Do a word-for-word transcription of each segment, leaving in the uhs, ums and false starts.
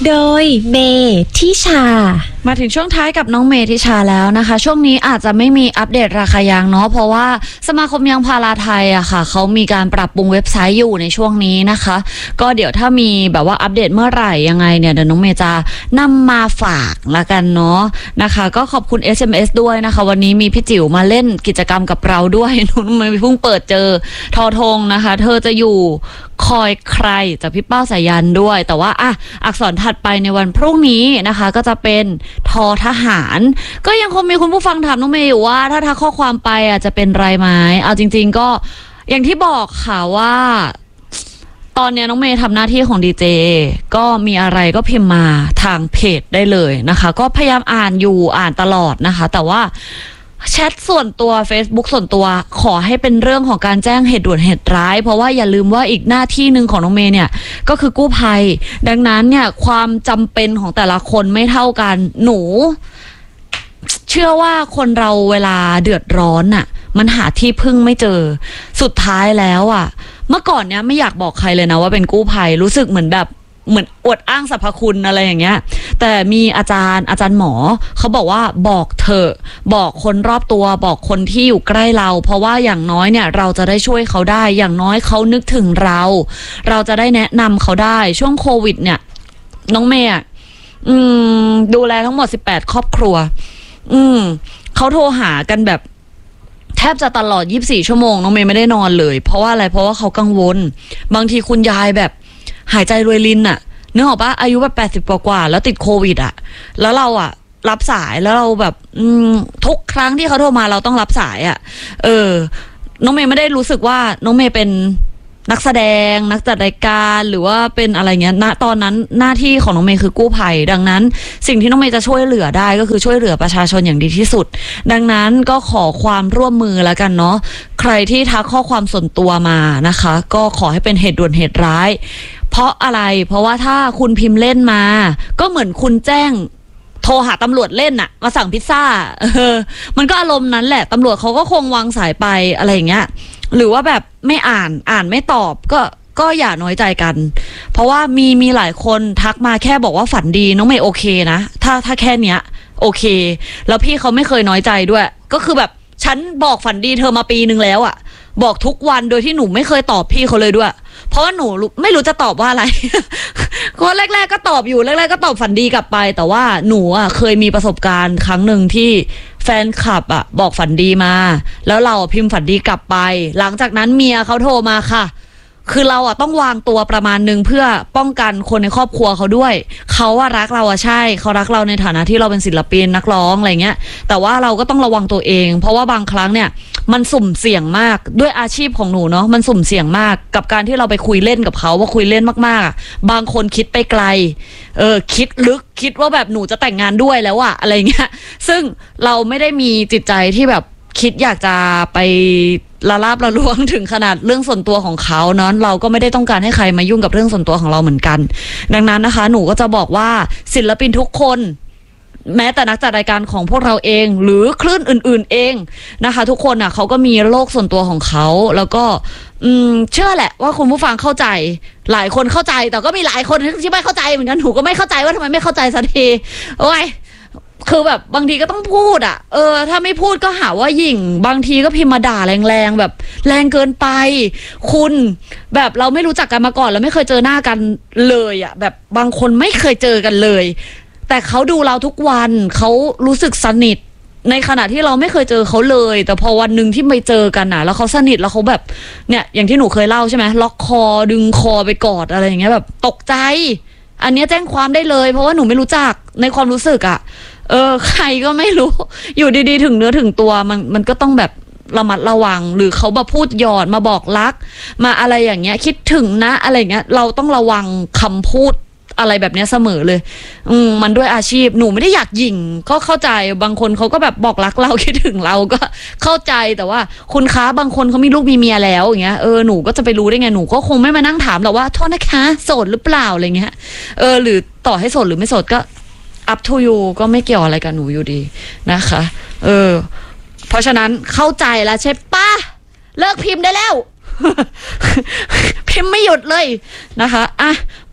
โดยเมทิชามาถึงช่วงท้ายกับน้องเมทิชาแล้วนะคะช่วงนี้อาจจะไม่มีอัปเดตราคายางเนาะเพราะว่าสมาคมยางพาราไทยอะค่ะเขามีการปรับปรุงเว็บไซต์อยู่ในช่วงนี้นะคะก็เดี๋ยวถ้ามีแบบว่าอัปเดตเมื่อไหร่ยังไงเนี่ยเดี๋ยวน้องเมจะนำมาฝากละกันเนาะนะคะก็ขอบคุณ เอส เอ็ม เอส ด้วยนะคะวันนี้มีพี่จิ๋วมาเล่นกิจกรรมกับเราด้วยน้องเมย์เพิ่งเปิดเจอทอทงนะคะเธอจะอยู่คอยใครจากพี่เป้าสายันด้วยแต่ว่าอ่ะอักษรถัดไปในวันพรุ่งนี้นะคะก็จะเป็นทอทหารก็ยังคงมีคุณผู้ฟังถามน้องเมย์อยู่ว่าถ้าทักข้อความไปอ่ะจะเป็นไรไหมเอาจริงๆก็อย่างที่บอกค่ะว่าตอนนี้น้องเมย์ทำหน้าที่ของดีเจก็มีอะไรก็พิมพ์มาทางเพจได้เลยนะคะก็พยายามอ่านอยู่อ่านตลอดนะคะแต่ว่าแชทส่วนตัว Facebook ส่วนตัวขอให้เป็นเรื่องของการแจ้งเหตุด่วนเหตุร้ายเพราะว่าอย่าลืมว่าอีกหน้าที่หนึ่งของน้องเมย์เนี่ยก็คือกู้ภัยดังนั้นเนี่ยความจำเป็นของแต่ละคนไม่เท่ากันหนูเชื่อว่าคนเราเวลาเดือดร้อนน่ะมันหาที่พึ่งไม่เจอสุดท้ายแล้วอ่ะเมื่อก่อนเนี้ยไม่อยากบอกใครเลยนะว่าเป็นกู้ภัยรู้สึกเหมือนแบบเหมือนอวดอ้างสรรพคุณอะไรอย่างเงี้ยแต่มีอาจารย์อาจารย์หมอเขาบอกว่าบอกเถอะบอกคนรอบตัวบอกคนที่อยู่ใกล้เราเพราะว่าอย่างน้อยเนี่ยเราจะได้ช่วยเขาได้อย่างน้อยเขานึกถึงเราเราจะได้แนะนำเขาได้ช่วงโควิดเนี่ยน้องเมย์อืมดูแลทั้งหมดสิบแปดครอบครัวอืมเขาโทรหากันแบบแทบจะตลอดยี่สิบสี่ชั่วโมงน้องเมย์ไม่ได้นอนเลยเพราะว่าอะไรเพราะว่าเขากังวลบางทีคุณยายแบบหายใจรวยรินอะนึกออกปะอายุแบบแปดสิบกว่าๆแล้วติดโควิดอะแล้วเราอะรับสายแล้วเราแบบอืมทุกครั้งที่เขาโทรมาเราต้องรับสายอะเออน้องเมย์ไม่ได้รู้สึกว่าน้องเมย์เป็นนักแสดงนักจัดรายการหรือว่าเป็นอะไรเงี้ยณตอนนั้นหน้าที่ของน้องเมย์คือกู้ภัยดังนั้นสิ่งที่น้องเมย์จะช่วยเหลือได้ก็คือช่วยเหลือประชาชนอย่างดีที่สุดดังนั้นก็ขอความร่วมมือแล้วกันเนาะใครที่ทักข้อความส่วนตัวมานะคะก็ขอให้เป็นเหตุด่วนเหตุร้ายเพราะอะไรเพราะว่าถ้าคุณพิมพ์เล่นมาก็เหมือนคุณแจ้งโทรหาตำรวจเล่นอะมาสั่งพิซซ่าเออมันก็อารมณ์นั้นแหละตำรวจเขาก็คงวางสายไปอะไรอย่างเงี้ยหรือว่าแบบไม่อ่านอ่านไม่ตอบก็ก็อย่าน้อยใจกันเพราะว่ามีมีหลายคนทักมาแค่บอกว่าฝันดีน้องเมย์โอเคนะถ้าถ้าแค่เนี้ยโอเคแล้วพี่เขาไม่เคยน้อยใจด้วยก็คือแบบฉันบอกฝันดีเธอมาปีนึงแล้วอะบอกทุกวันโดยที่หนูไม่เคยตอบพี่เขาเลยด้วยเพราะว่าหนูไม่รู้จะตอบว่าอะไร ก็แรกๆก็ตอบอยู่แรกๆก็ตอบฝันดีกลับไปแต่ว่าหนูอ่ะเคยมีประสบการณ์ครั้งหนึ่งที่แฟนคลับอ่ะบอกฝันดีมาแล้วเราพิมพ์ฝันดีกลับไปหลังจากนั้นเมียเขาโทรมาค่ะคือเราอ่ะต้องวางตัวประมาณนึงเพื่อป้องกันคนในครอบครัวเขาด้วยเขาว่ารักเราอ่ะใช่เขารักเราในฐานะที่เราเป็นศิลปินนักร้องอะไรเงี้ยแต่ว่าเราก็ต้องระวังตัวเองเพราะว่าบางครั้งเนี่ยมันสุ่มเสี่ยงมากด้วยอาชีพของหนูเนาะมันสุ่มเสี่ยงมากกับการที่เราไปคุยเล่นกับเขาว่าคุยเล่นมากๆบางคนคิดไปไกลเออคิดลึกคิดว่าแบบหนูจะแต่งงานด้วยแล้วอะอะไรเงี้ยซึ่งเราไม่ได้มีจิตใจที่แบบคิดอยากจะไปละลาบละล้วงถึงขนาดเรื่องส่วนตัวของเขาเนาะเราก็ไม่ได้ต้องการให้ใครมายุ่งกับเรื่องส่วนตัวของเราเหมือนกันดังนั้นนะคะหนูก็จะบอกว่าศิลปินทุกคนแม้แต่นักจัดรายการของพวกเราเองหรือคลื่นอื่นๆเองนะคะทุกคนอ่ะเขาก็มีโลกส่วนตัวของเขาแล้วก็อืมเชื่อแหละว่าคุณผู้ฟังเข้าใจหลายคนเข้าใจแต่ก็มีหลายคนที่ไม่เข้าใจเหมือนกันหนูก็ไม่เข้าใจว่าทำไมไม่เข้าใจสักทีโอ้ยคือแบบบางทีก็ต้องพูดอ่ะเออถ้าไม่พูดก็หาว่าหยิ่งบางทีก็พิมพ์มาด่าแรงๆแบบแรงเกินไปคุณแบบเราไม่รู้จักกันมาก่อนแล้วไม่เคยเจอหน้ากันเลยอ่ะแบบบางคนไม่เคยเจอกันเลยแต่เขาดูเราทุกวันเขารู้สึกสนิทในขณะที่เราไม่เคยเจอเขาเลยแต่พอวันหนึ่งที่ไปเจอกันน่ะแล้วเขาสนิทแล้วเขาแบบเนี่ยอย่างที่หนูเคยเล่าใช่ไหมล็อกคอดึงคอไปกอดอะไรอย่างเงี้ยแบบตกใจอันนี้แจ้งความได้เลยเพราะว่าหนูไม่รู้จักในความรู้สึกอ่ะเออใครก็ไม่รู้อยู่ดีๆถึงเนื้อถึงตัวมันมันก็ต้องแบบระมัดระวังหรือเขามาพูดหยอดมาบอกรักมาอะไรอย่างเงี้ยคิดถึงนะอะไรเงี้ยเราต้องระวังคำพูดอะไรแบบนี้เสมอเลยอืมมันด้วยอาชีพหนูไม่ได้อยากหยิ่งก็เข้าใจบางคนเขาก็แบบบอกรักเราคิดถึงเราก็เข้าใจแต่ว่าคุณค้าบางคนเขามีลูกมีเมียแล้วอย่างเงี้ยเออหนูก็จะไปรู้ได้ไงหนูก็คงไม่มานั่งถามหรอกว่าโทษนะคะโสดหรือเปล่าอะไรเงี้ยเออหรือต่อให้โสดหรือไม่โสดก็ up to you ก็ไม่เกี่ยวอะไรกับหนูอยู่ดีนะคะเออเพราะฉะนั้นเข้าใจแล้วใช่ปะเลิกพิมพ์ได้แล้ว พิมพ์ไม่หยุดเลยนะคะอ่ะ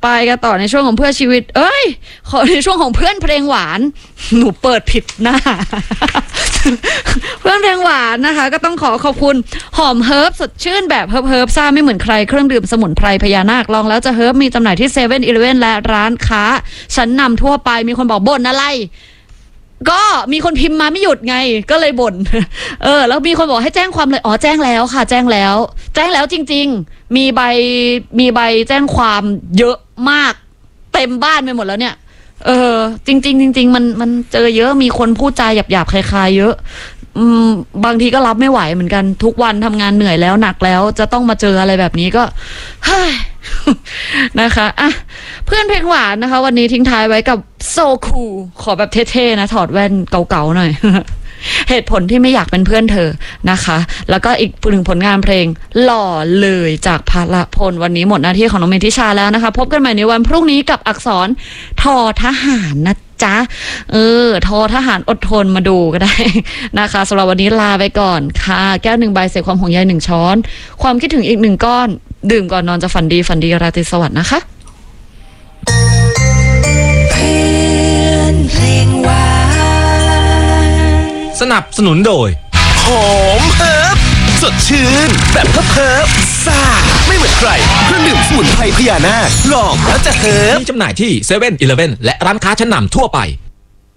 ไปกันต่อในช่วงของเพื่อชีวิตเอ้ยขอในช่วงของเพื่อนเพลงหวานหนูเปิดผิดหน้า เพื่อนเพลงหวานนะคะก็ต้องขอขอบคุณหอมเฮิร์บสดชื่นแบบเฮิร์บเฮิร์บซ่าไม่เหมือนใครเครื่องดื่มสมุนไพรพญานาคลองแล้วจะเฮิร์บมีจำหน่ายที่เซเว่นอีเลฟเว่นและร้านค้าชั้นนำทั่วไปมีคนบอกบ่นอะไรก็มีคนพิมพ์มาไม่หยุดไงก็เลยบ่น เออแล้วมีคนบอกให้แจ้งความเลยอ๋อแจ้งแล้วค่ะแจ้งแล้ว แจ้งแล้วจริงๆมีใบมีใบแจ้งความเยอะมากเต็มบ้านไปหมดแล้วเนี่ยเออจริงๆจริงๆมันมันเจอเยอะมีคนพูดจาหยาบๆคลายๆเยอะอืมบางทีก็รับไม่ไหวเหมือนกันทุกวันทำงานเหนื่อยแล้วหนักแล้วจะต้องมาเจออะไรแบบนี้ก็เฮ้ย นะคะอ่ะเพื่อนเพลงหวานนะคะวันนี้ทิ้งท้ายไว้กับโซคูขอแบบเท่ๆนะถอดแว่นเก่าๆหน่อย เหตุผลที่ไม่อยากเป็นเพื่อนเธอนะคะแล้วก็อีกหนึ่งผลงานเพลงหล่อเลยจากพละพลวันนี้หมดหน้าที่ของน้องเมธิชาแล้วนะคะพบกันใหม่ในวันพรุ่งนี้กับอักษรทอทหารนะจ๊ะเออทอทหารอดทนมาดูก็ได้ นะคะสำหรับวันนี้ลาไปก่อนค่ะแก้วหนึ่งใบใส่ความห่วงใยหนึ่งช้อนความคิดถึงอีกหนึ่งก้อนดื่มก่อนนอนจะฝันดีฝันดีราตรีสวัสดิ์นะคะเพื่อนเพลงหวานสนับสนุนโดยหอมเฮิร์บสดชื่นแบบเฮิร์บเฮิร์บซ่าไม่เหมือนใครเครื่องดื่มสมุนไพรพญานาคลองแล้วจะเฮิร์บมีจำหน่ายที่เซเว่นอีเลฟเว่นและร้านค้าชั้นนำทั่วไป